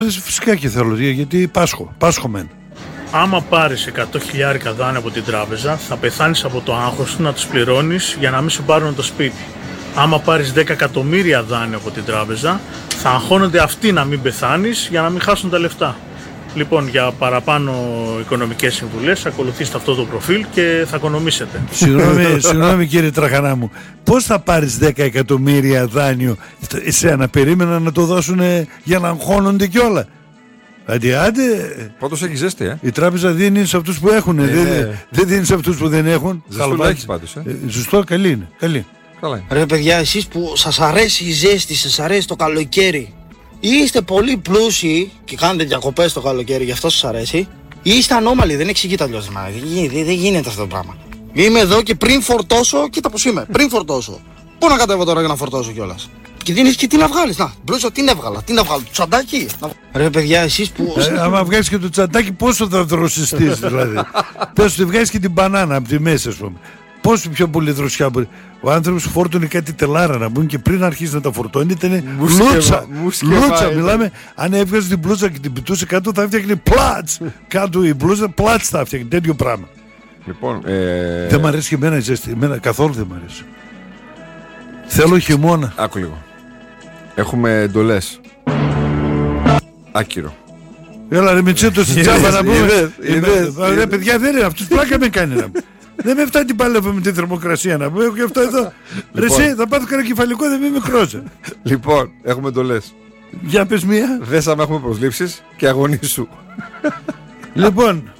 Φυσικά και θέλω, γιατί πάσχω μεν. Άμα πάρεις 100.000 δάνεια από την τράπεζα, θα πεθάνεις από το άγχος να τους πληρώνεις για να μην σου πάρουν το σπίτι. Άμα πάρεις 10 εκατομμύρια δάνεια από την τράπεζα, θα αγχώνονται αυτοί να μην πεθάνεις για να μην χάσουν τα λεφτά. Λοιπόν, για παραπάνω οικονομικές συμβουλές, ακολουθήστε αυτό το προφίλ και θα οικονομήσετε. Συγγνώμη κύριε Τραχανά μου, πώς θα πάρεις 10 εκατομμύρια δάνειο, εσένα περίμενα να το δώσουν για να αγχώνονται κιόλα. Άντε. Πάντως έχει ζέστη, Η τράπεζα δίνει σε αυτούς που έχουν, δεν δίνει σε αυτούς που δεν έχουν. Ζεστουλάκι πάντως. Ζωστό, καλή είναι. Καλή. Ρε παιδιά, εσείς που σας αρέσει η ζέστη, σας αρέσει το καλοκαίρι, ή είστε πολύ πλούσιοι και κάνετε διακοπές το καλοκαίρι, γι' αυτό σας αρέσει, ή είστε ανώμαλοι, δεν εξηγείται αλλιώς. Δεν γίνεται αυτό το πράγμα. Είμαι εδώ και πριν φορτώσω, κοίτα πως είμαι, πριν φορτώσω. Πού να κατέβω τώρα για να φορτώσω κιόλας. Και δίνεις και τι να βγάλεις. Να, μπλούζα τι να βγάλω, το τσαντάκι. Ρε παιδιά, εσείς που. Άμα βγάλεις και το τσαντάκι, πόσο θα δροσιστείς δηλαδή. Πες ότι βγάλεις και την μπανάνα από τη μέση, ας πούμε. Πόσο πιο πολύ δροσιά μπορεί. Ο άνθρωπος φόρτωνε κάτι τελάρα να μπουν και πριν αρχίσει να τα φορτώνει ήταν λούτσα. Μιλάμε, αν έβγαζε την μπλούζα και την πετούσε κάτω, θα έφτιαχνε πλάτς. Κάτω η μπλούζα, πλάτς θα έφτιαχνε. Τέτοιο πράγμα. Λοιπόν, δεν μ' αρέσει και εμένα η ζέστη. Καθόλου δεν μ' αρέσει. Θέλω χειμώνα. Άκου λίγο. Έχουμε εντολές. Άκυρο. Έλα ρε Μητσέτο στην τσάπα να πούμε. Ρε παιδιά, δεν είναι αυτούς, πλάκα με κάνει να πούμε. Δεν με φτάνει την παλεύω με τη θερμοκρασία να πούμε. Έχω και αυτό εδώ. Ρε εσύ θα πάθω κανένα κεφαλικό, δεν είμαι μικρός. Λοιπόν, έχουμε εντολές. Για πες μία. Δες άμα έχουμε προσλήψεις και αγωνίσου. Λοιπόν,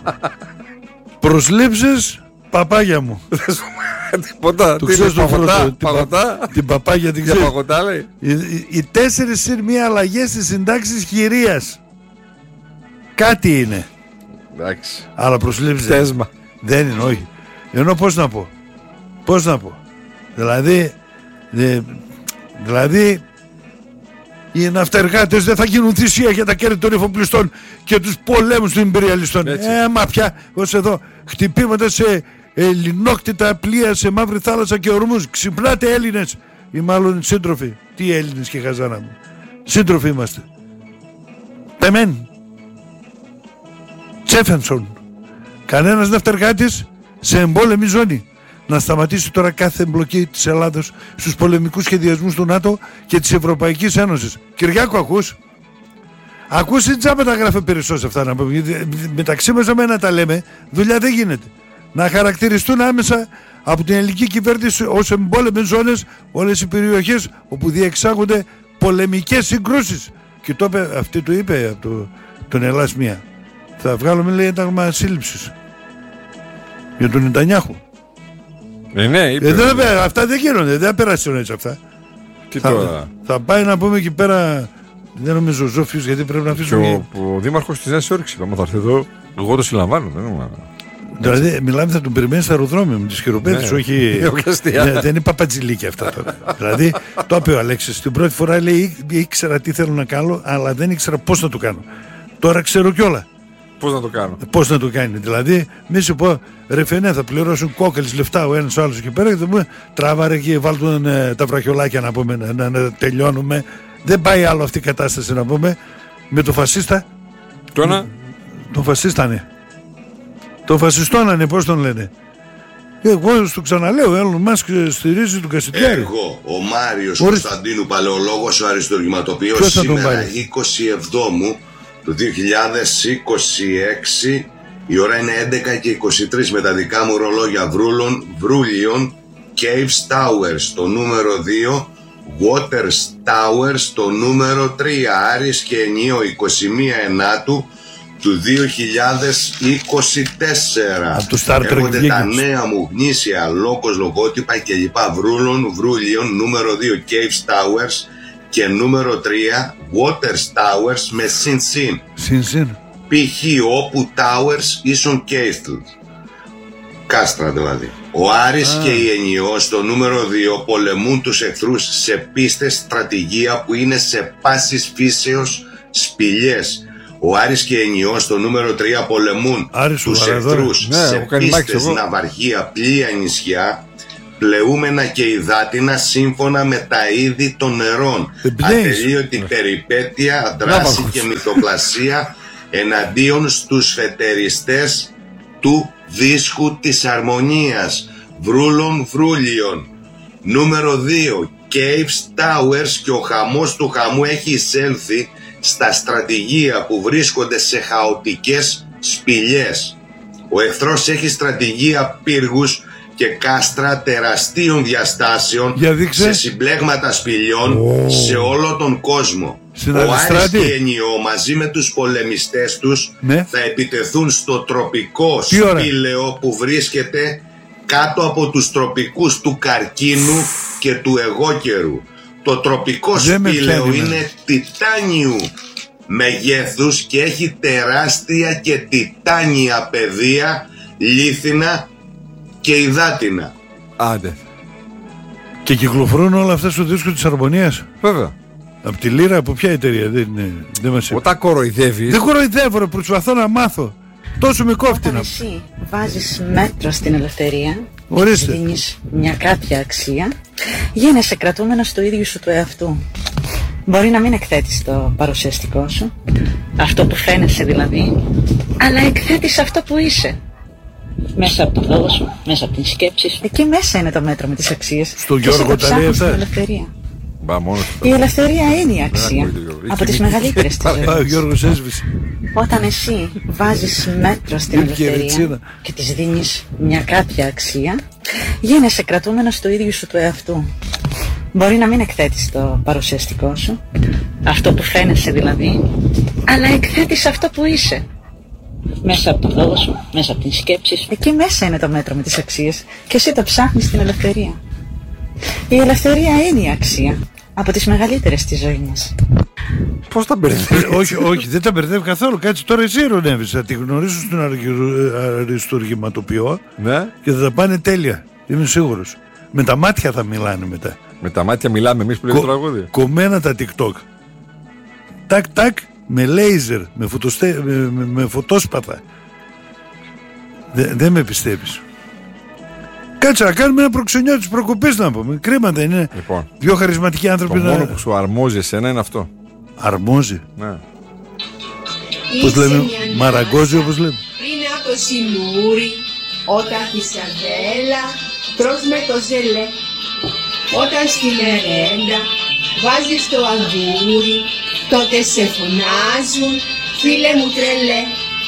προσλήψεις παπάγια μου. Τίποτα. Το ξέρεις το παγωτά. Την παπάγια την ξέρεις. Παγωτά λέει. Οι 4 συν μία αλλαγές στις συντάξεις χειρίας. Κάτι είναι. Εντάξει. Αλλά προσλήψεις. Τέσμα. Δεν είναι, όχι. Ενώ πώς να πω. Δηλαδή οι ναυτεργάτες δεν θα γίνουν θυσία για τα κέρδη των εφοπλιστών και τους πολέμους των υπεριαλιστών. Μα πια ως εδώ χτυπήματα σε ελληνόκτητα πλοία σε Μαύρη Θάλασσα και ορμούς. Ξυπνάτε Έλληνες, ή μάλλον σύντροφοι. Τι Έλληνες και χαζάνα μου. Σύντροφοι είμαστε. Πεμέν. Τσέφενσον. Κανένας ναυτεργάτης σε εμπόλεμη ζώνη. Να σταματήσει τώρα κάθε εμπλοκή της Ελλάδος στους πολεμικούς σχεδιασμούς του ΝΑΤΟ και της Ευρωπαϊκής Ένωσης. Κυριάκο, ακούς ή τζάμπα τα γράφε περισσότερο σε αυτά να πούμε. Μεταξύ μας εμένα τα λέμε, δουλειά δεν γίνεται. Να χαρακτηριστούν άμεσα από την ελληνική κυβέρνηση ως εμπόλεμες ζώνες όλες οι περιοχές όπου διεξάγονται πολεμικές συγκρούσεις. Και το είπε, αυτή το είπε από τον Ελλάς μία. Θα βγάλουμε λέει ένταγμα σύλληψης για τον Νετανιάχου. Ναι, είπε. Αυτά δεν γίνονται, δεν περάσουν έτσι αυτά. Τι τώρα. Θα πάει να πούμε εκεί πέρα. Δεν νομίζω ο Ζόφιος γιατί πρέπει να αφήσουμε. Και ο δήμαρχος της Νέας Υόρκης. Άμα θα έρθει εδώ, εγώ το συλλαμβάνω. Δηλαδή, μιλάμε, θα τον περιμένει στα αεροδρόμια με τις χειροπέδες, όχι. Δεν είναι παπατζηλίκια αυτά τώρα. Δηλαδή, το είπε ο Αλέξης. Την πρώτη φορά λέει: ήξερα τι θέλω να κάνω, αλλά δεν ήξερα πώς να το κάνω. Τώρα ξέρω κιόλα. Πώς να το κάνω. Πώς να το κάνει. Δηλαδή, μη σου πω, ρε φαινέ, θα πληρώσουν κόκκαλες λεφτά ο ένας ο άλλος εκεί πέρα και θα πούμε τράβαρε και βάλτουν τα βραχιολάκια να πούμε, να τελειώνουμε. Δεν πάει άλλο αυτή η κατάσταση να πούμε με το φασίστα. Τον φασίστανε. Τον φασιστώνανε, πώς τον λένε. Εγώ σου ξαναλέω, Έλλον Μάσκ στηρίζει τον Κασιτιάρη. Εγώ, ο Μάριος Κωνσταντίνου, παλαιολόγος, ο αριστουργηματοποιός, σήμερα 27 του 2026, η ώρα είναι 11 και 23 με τα δικά μου ρολόγια Βρούλιον, Caves Towers το νούμερο 2, Waters Towers το νούμερο 3, Άρης και Ενίο 21 Ενάτου του 2024. Έρχονται τα νέα μου γνήσια λόγος, λογότυπα και λοιπά. Βρούλιον νούμερο 2 Caves Towers και νούμερο 3 Waters Towers με συν. Π.χ. όπου Towers ίσον Castle. Κάστρα δηλαδή. Ο Άρης και η Ενιό στο νούμερο 2 πολεμούν τους εχθρούς σε πίστες στρατηγία που είναι σε πάσης φύσεως σπηλιές. Ο Άρης και η Ενιό στο νούμερο 3 πολεμούν τους εχθρούς σε πίστες, ναυαρχία, πλοία, νησιά πλεούμενα και υδάτινα σύμφωνα με τα είδη των νερών. Ατελείωτη περιπέτεια, δράση και μυθοπλασία εναντίον στους φετεριστές του δίσκου της αρμονίας, βρούλων βρούλιων. Νούμερο 2. Caves Towers, και ο χαμός του χαμού έχει εισέλθει στα στρατηγία που βρίσκονται σε χαοτικές σπηλιές. Ο εχθρός έχει στρατηγία πύργους και κάστρα τεραστίων διαστάσεων σε συμπλέγματα σπηλιών σε όλο τον κόσμο. Ο Άρης και Ενιό μαζί με τους πολεμιστές τους θα επιτεθούν στο τροπικό σπήλαιο που βρίσκεται κάτω από τους τροπικούς του καρκίνου και του εγώκερου. Το τροπικό σπήλαιο είναι τιτάνιου μεγέθους και έχει τεράστια και τιτάνια πεδία, λίθινα και υδάτινα. Άντε. Και κυκλοφορούν όλα αυτά στο δίσκο της αρμονίας. Βέβαια. Από τη Λύρα, από ποια εταιρεία? Δεν μας είπε. Όταν κοροϊδεύεις. Δεν κοροϊδεύω, ρε, προσπαθώ να μάθω. Τόσο με κόφτει να. Εσύ βάζεις μέτρο στην ελευθερία, δίνεις μια κάποια αξία, γίνεσαι κρατούμενος του ίδιου σου του εαυτού. Μπορεί να μην εκθέτεις το παρουσιαστικό σου, αυτό που φαίνεσαι δηλαδή, αλλά εκθέτεις αυτό που είσαι. Μέσα από το λόγο σου, μέσα από την σκέψη σου. Εκεί μέσα είναι το μέτρο με τις αξίες. Στο Γιώργο τα λέει αυτά. Η ελευθερία είναι η αξία από τις μεγαλύτερες της ζωής. Όταν εσύ βάζεις μέτρο στην ελευθερία και της δίνεις μια κάποια αξία, γίνεσαι κρατούμενος του ίδιου σου του εαυτού. Μπορεί να μην εκθέτεις το παρουσιαστικό σου, αυτό που φαίνεσαι δηλαδή, αλλά εκθέτεις αυτό που είσαι. Μέσα από το λόγο σου, μέσα από την σκέψη σου. Εκεί μέσα είναι το μέτρο με τις αξίες και εσύ το ψάχνεις στην ελευθερία. Η ελευθερία είναι η αξία από τις μεγαλύτερες της ζωής μας. Πώς τα μπερδεύει? Όχι, δεν τα μπερδεύει καθόλου. Κάτσε τώρα, εσύ ειρωνεύεις. Θα τη γνωρίσω στον αριστουργηματοποιό και θα τα πάνε τέλεια. Είμαι σίγουρος. Με τα μάτια θα μιλάνε μετά. Με τα μάτια μιλάμε εμείς που λέμε τραγούδια. Κομμένα τα TikTok. Τάκ τάκ, με λέιζερ, με φωτόσπαθα. Δεν με πιστεύεις. Κάτσε να κάνουμε ένα προξενιό της προκοπής, να πούμε. Κρίμα δεν είναι? Λοιπόν, δύο χαρισματικοί άνθρωποι. Το μόνο που σου αρμόζει εσένα είναι αυτό. Αρμόζει? Ναι. Πώς λέμε? Μαραγκόζει, όπως λέμε. Πριν από το σιλούρι, όταν τη σαρδέλα τρως με το ζελέ. Όταν στη μερέντα βάζεις το αγγούρι, τότε σε φωνάζουν φίλε μου τρελέ.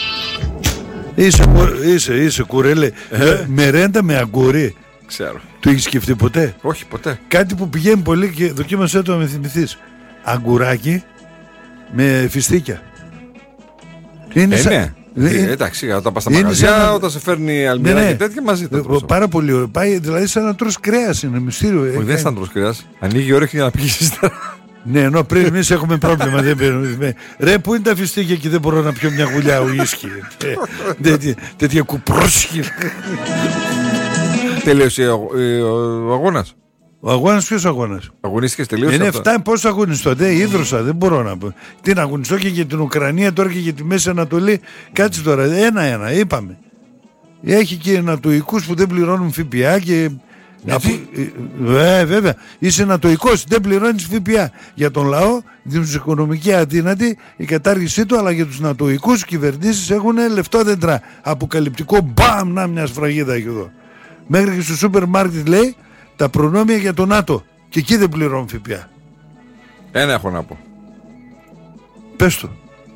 Είσαι κουρέλε. Μερέντα με αγκούρι. Ξέρω. Το έχεις σκεφτεί ποτέ? Όχι, ποτέ. Κάτι που πηγαίνει πολύ και δοκίμασέ το να με θυμηθείς. Αγκουράκι με φιστίκια. Είναι εντάξει, όταν πας στα μαγαζιά, όταν σε φέρνει αλμυρά και τέτοια, μαζί τα τρως. Πάρα πολύ ωραίο. Πάει δηλαδή σαν να τρως κρέας, είναι μυστήριο. Όχι, δεν σαν να τρως κρέας. Ανοίγει η όρεξη για να πηγείς. Ναι, ενώ πριν εμείς έχουμε πρόβλημα. Ρε, πού είναι τα φιστίκια και δεν μπορώ να πιω μια γουλιά ουίσκι. Τέτοια κουπρόσχη. Τελείωσε ο αγώνας. Ο αγώνας, ποιος αγώνας? Αγωνίστηκες, τελείωσε? Είναι 7, πώς αγωνιστώ? Ίδρωσα, δεν μπορώ να πω. Τι να αγωνιστώ και για την Ουκρανία τώρα και για τη Μέση Ανατολή? Κάτσε τώρα, ένα-ένα, είπαμε. Έχει και ανατοϊκούς που δεν πληρώνουν ΦΠΑ και... βέβαια, είσαι ανατοϊκός, δεν πληρώνεις ΦΠΑ. Για τον λαό, την οικονομική αδύνατη, η κατάργησή του, αλλά για τους ανατοϊκούς κυβερνήσεις έχουν λεφτόδεντρα. Αποκαλυπτικό, μπαμ, να μια σφραγίδα έχει εδώ. Μέχρι και στο σούπερ μάρκετ λέει τα προνόμια για τον ΝΑΤΟ. Και εκεί δεν πληρώνουν ΦΠΑ. Ένα έχω να πω. Πες το.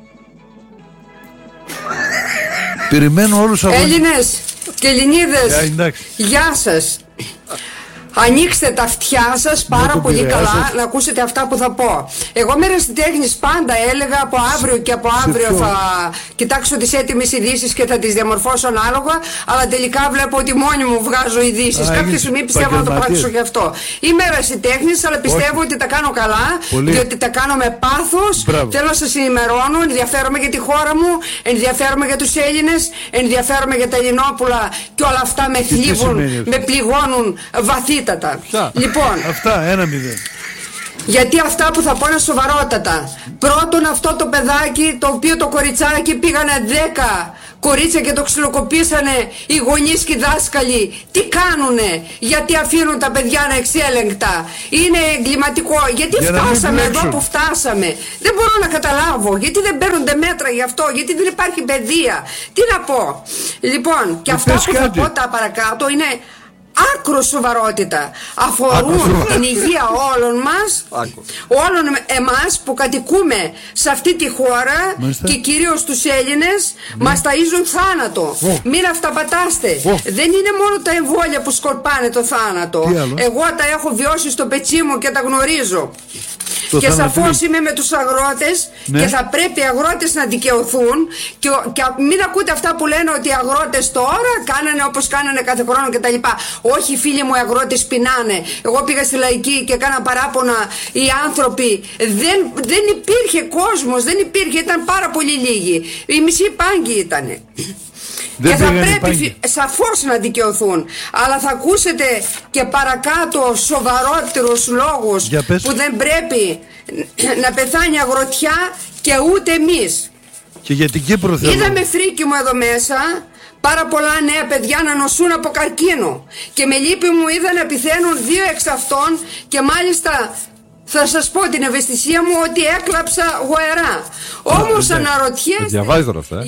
Περιμένω όλους αγώνες. Έλληνες και Ελληνίδες, γεια σας. Ανοίξτε τα αυτιά σας πάρα πολύ καλά να ακούσετε αυτά που θα πω. Εγώ με ερασιτέχνης πάντα έλεγα από αύριο και από αύριο θα κοιτάξω τις έτοιμες ειδήσεις και θα τις διαμορφώσω ανάλογα, αλλά τελικά βλέπω ότι μόνη μου βγάζω ειδήσεις. Κάποια στιγμή πιστεύω να το πράξω γι' αυτό. Είμαι ερασιτέχνης, αλλά πιστεύω ότι τα κάνω καλά, διότι τα κάνω με πάθος. Θέλω να σας ενημερώνω, ενδιαφέρομαι για τη χώρα μου, ενδιαφέρομαι για τους Έλληνες, ενδιαφέρομαι για τα Ελληνόπουλα και όλα αυτά με θλίβουν, με πληγώνουν βαθύτερα. Λοιπόν, αυτά, 1-0. Γιατί αυτά που θα πω είναι σοβαρότατα. Πρώτον, αυτό το παιδάκι, το οποίο το κοριτσάκι πήγανε 10 κορίτσια και το ξυλοκοπήσανε οι γονείς και οι δάσκαλοι. Τι κάνουνε? Γιατί αφήνουν τα παιδιά να εξέλεγκτα? Είναι εγκληματικό. Γιατί φτάσαμε εδώ που φτάσαμε? Δεν μπορώ να καταλάβω. Γιατί δεν παίρνονται μέτρα γι' αυτό? Γιατί δεν υπάρχει παιδεία? Τι να πω? Λοιπόν, και αυτά που θα πω τα παρακάτω είναι άκρο σοβαρότητα. Αφορούν την υγεία όλων μας, όλων εμάς που κατοικούμε σε αυτή τη χώρα. Μάλιστα. Και κυρίως τους Έλληνες. Μας ταΐζουν θάνατο. Μην αυταπατάστε. Δεν είναι μόνο τα εμβόλια που σκορπάνε το θάνατο. Εγώ τα έχω βιώσει στο πετσί μου και τα γνωρίζω. Και σαφώς είμαι με τους αγρότες, και θα πρέπει οι αγρότες να δικαιωθούν. Και μην ακούτε αυτά που λένε ότι οι αγρότες τώρα κάνανε όπως κάνανε κάθε χρόνο κτλ. Όχι, φίλοι μου, οι αγρότες πεινάνε. Εγώ πήγα στη Λαϊκή και έκανα παράπονα. Οι άνθρωποι δεν υπήρχε κόσμος, δεν υπήρχε, ήταν πάρα πολύ λίγοι. Οι μισοί πάγκοι ήτανε. Και θα πρέπει σαφώς να δικαιωθούν. Αλλά θα ακούσετε και παρακάτω σοβαρότερους λόγους που δεν πρέπει να πεθάνει αγροτιά και ούτε εμείς. Και για την Κύπρο είδαμε, φρίκι μου, εδώ μέσα πάρα πολλά νέα παιδιά να νοσούν από καρκίνο. Και με λύπη μου είδα να πηθαίνουν 2 εξ αυτών. Και μάλιστα θα σας πω την ευαισθησία μου ότι έκλαψα γοερά. Όμως αναρωτιέστε διαβάζει τώρα αυτά.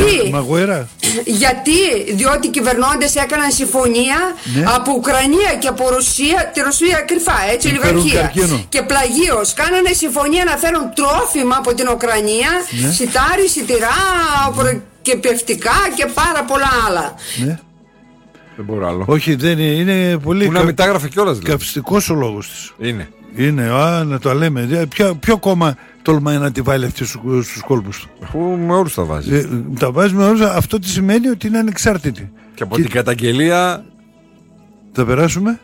Γιατί? Διότι οι κυβερνώντες έκαναν συμφωνία από Ουκρανία και από Ρωσία, τη Ρωσία κρυφά, έτσι, ολιγαρχία, και πλαγίως κάνανε συμφωνία να φέρουν τρόφιμα από την Ουκρανία, σιτάρι, σιτηρά και πευτικά και πάρα πολλά άλλα. Δεν μπορώ άλλο. Όχι, δεν είναι πολύ. Που να μην τα έγραφε κιόλας. Καυστικός ο λόγος της. Είναι, να το λέμε. Ποιο κόμμα τολμάει να τη βάλει αυτή στους κόλπους του? Αφού με όλους τα βάζει. Τα βάζει με όλους. Αυτό τι σημαίνει? Ότι είναι ανεξάρτητη. Και από την καταγγελία θα περάσουμε.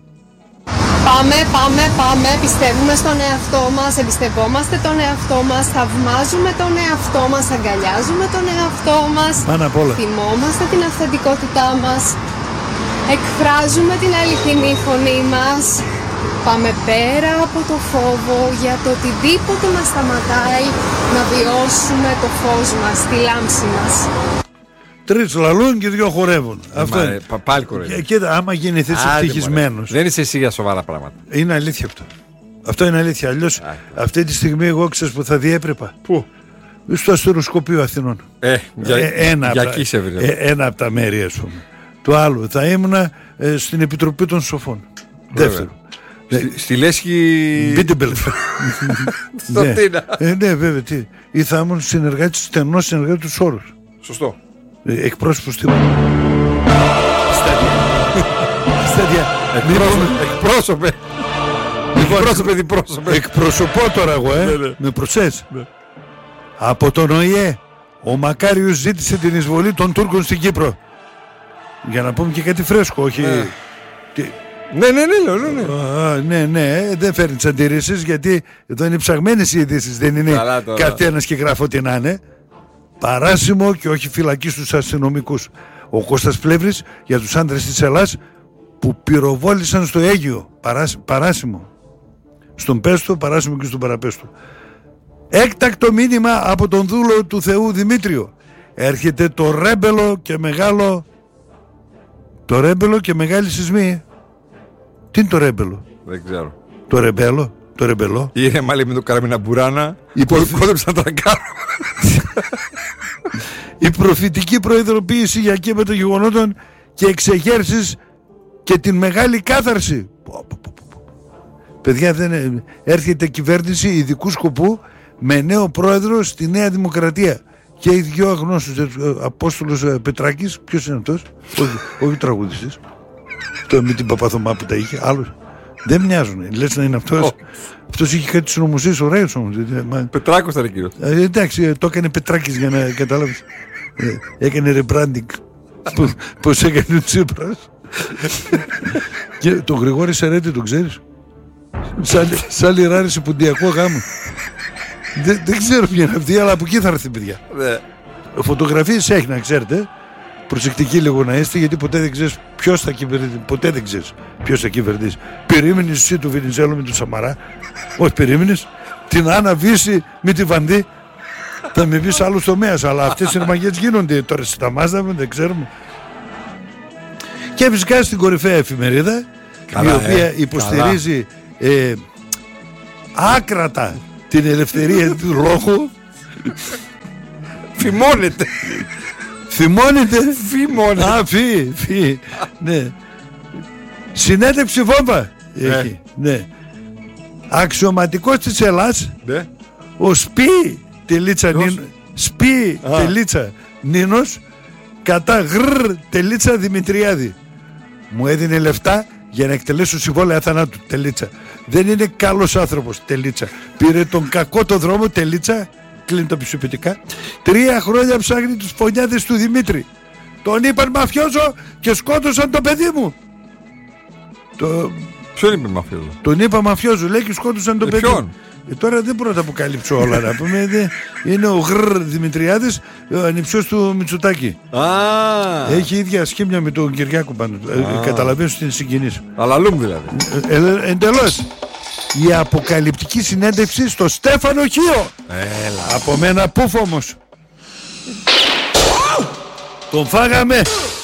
Πάμε. Πιστεύουμε στον εαυτό μας, εμπιστευόμαστε τον εαυτό μας, θαυμάζουμε τον εαυτό μας, αγκαλιάζουμε τον εαυτό μας. Πάνω απ' όλα. Θυμόμαστε την αυθεντικότητά μας, εκφράζουμε την αληθινή φωνή μας. Πάμε πέρα από το φόβο για το οτιδήποτε μας σταματάει να βιώσουμε το φως μας, τη λάμψη μας. 3 λαλούν και 2 χορεύουν. Αυτό είναι. Πάλι χορεύουν. Κοίτα, άμα γίνεις έτσι ευτυχισμένος. Δεν είσαι εσύ για σοβαρά πράγματα. Είναι αλήθεια αυτό. Αυτό είναι αλήθεια. Αλλιώς αυτή τη στιγμή εγώ ξέρεις που θα διέπρεπα. Πού? Στο αστεροσκοπείο Αθηνών. Ένα από τα μέρη, ας πούμε. Το άλλο θα ήμουνα στην Επιτροπή των Σοφών. Δεύτερο. Στη Λέσχη Μπίτεμπελ. Στο Τίνα. Ναι, βέβαια. Ή θα ήμουν στενός συνεργάτης του Σόρος. Σωστό. Εκπρόσωπος του. Στάδια. Εκπρόσωπε. Εκπροσωπώ τώρα εγώ, με προσές. Από τον ΟΗΕ ο Μακάριος ζήτησε την εισβολή των Τούρκων στην Κύπρο. Για να πούμε και κάτι φρέσκο, όχι. Ναι, δεν φέρνει τις αντιρρήσεις, γιατί εδώ είναι ψαγμένες οι ειδήσεις, δεν είναι καθένας και γράφω τι να είναι. Παράσημο και όχι φυλακή στους αστυνομικούς. Ο Κώστας Πλεύρης για τους άντρες της Ελλάς που πυροβόλησαν στο Αίγυο. Παράσημο. Στον Πέστο, παράσημο και στον Παραπέστο. Έκτακτο μήνυμα από τον δούλο του Θεού Δημήτριο. Έρχεται το ρέμπελο και μεγάλη σεισμή. Τι είναι το ρέμπελο? Δεν ξέρω. Το ρεμπελό. Είναι μάλλον με το Καραμιναμπουράνα. Κόδεψαν τρακάρο. Η προφητική προειδοποίηση για κύματα γεγονότων και εξεγέρσεις και την μεγάλη κάθαρση. Παιδιά, έρχεται κυβέρνηση ειδικού σκοπού με νέο πρόεδρο στη Νέα Δημοκρατία. Και οι 2 αγνώστους, Απόστολος Πετράκης, ποιος είναι αυτός? Όχι τραγουδιστής. Το με την Παπαθωμά που τα είχε, άλλος. Δεν μοιάζουν. Λες να είναι αυτός. Αυτός είχε κάτι συνωμοσίες ωραίους όμως. Πετράκος ήταν κύριος. Εντάξει, το έκανε Πετράκης για να καταλάβεις. Έκανε rebranding. Πώς έκανε ο Τσίπρας. Και τον Γρηγόρη Σερέτη τον ξέρεις? Σαν λιράρι σε ποντιακό γάμο. Δεν ξέρω ποια είναι αυτή, αλλά από εκεί θα έρθει, παιδιά. Φωτογραφίες έχει, να ξέρετε. προσεκτικοί λίγο να είστε, γιατί ποτέ δεν ξέρεις ποιος θα κυβερνήσει. Ποτέ δεν ξέρεις ποιος θα κυβερνήσει. Περίμενες εσύ του Βενιζέλου με τον Σαμαρά? Όχι, περίμενες την Άννα Βύση με τη Βανδί? Θα με πεις άλλους τομέας, αλλά αυτές οι ρημαγιές γίνονται τώρα στα Μάζδα, δεν ξέρουμε. Και φυσικά στην κορυφαία εφημερίδα, η οποία υποστηρίζει άκρατα την ελευθερία του λόγου. Φημώνεται. Θυμώνεται. Ναι. Συνέντευξη βόμβα έχει. Ναι. Αξιωματικός της Ελλάς, ο Τελίτσα Νίνος, κατά Τελίτσα Δημητριάδη. Μου έδινε λεφτά για να εκτελέσω συμβόλαια θανάτου. Τελίτσα. Δεν είναι καλός άνθρωπος. Τελίτσα. Πήρε τον κακό το δρόμο. Τελίτσα. Κλείνει τα πιστοποιητικά. 3 χρόνια ψάχνει τους φωνιάδες του Δημήτρη. Τον είπαν μαφιόζο και σκότωσαν το παιδί μου. Ποιον είπε μαφιόζο? Τον είπα μαφιόζο, λέει, και σκότωσαν το παιδί μου. Τώρα δεν μπορώ να τα αποκαλύψω όλα, να πούμε. Είναι ο Δημητριάδης, ο ανιψιός του Μητσοτάκη. Έχει ίδια σχήμια με τον Κυριάκο πάνω. Καταλαβαίνω στην συγκινήση. Αλαλούμ δηλαδή. Εντελώς. Η αποκαλυπτική συνέντευξη στο Στέφανο Χίο. Από μένα πούφ όμως. Τον φάγαμε.